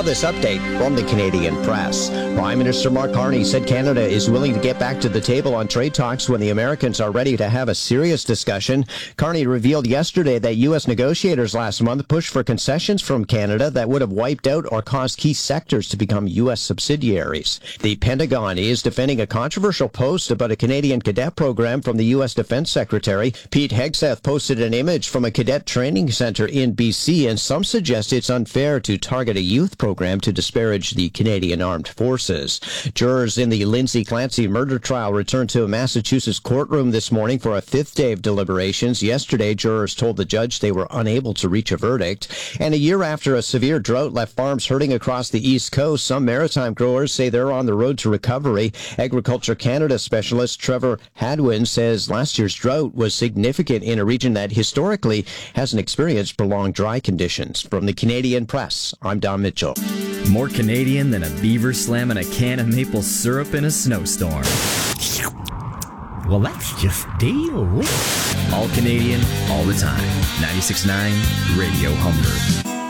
Now this update from the Canadian Press. Prime Minister Mark Carney said Canada is willing to get back to the table on trade talks when the Americans are ready to have a serious discussion. Carney revealed yesterday that U.S. negotiators last month pushed for concessions from Canada that would have wiped out or caused key sectors to become U.S. subsidiaries. The Pentagon is defending a controversial post about a Canadian cadet program from the U.S. Defense Secretary. Pete Hegseth posted an image from a cadet training center in B.C., and some suggest it's unfair to target a youth program to disparage the Canadian Armed Forces. Jurors in the Lindsay Clancy murder trial returned to a Massachusetts courtroom this morning for a fifth day of deliberations. Yesterday, jurors told the judge they were unable to reach a verdict. And a year after a severe drought left farms hurting across the East Coast, some maritime growers say they're on the road to recovery. Agriculture Canada specialist Trevor Hadwin says last year's drought was significant in a region that historically hasn't experienced prolonged dry conditions. From the Canadian Press, I'm Don Mitchell. More Canadian than a beaver slamming a can of maple syrup in a snowstorm. Well, that's just delicious. All Canadian, all the time. 96.9 Radio Humber.